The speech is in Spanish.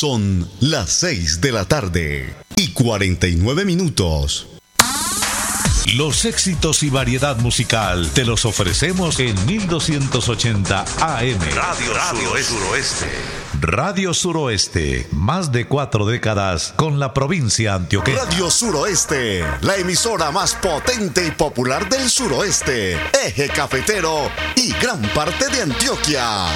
Son las 6 de la tarde y 49 minutos. Los éxitos y variedad musical te los ofrecemos en 1280 AM. Radio Suroeste. Radio Suroeste, más de 4 décadas con la provincia antioqueña. Radio Suroeste, la emisora más potente y popular del suroeste, eje cafetero y gran parte de Antioquia.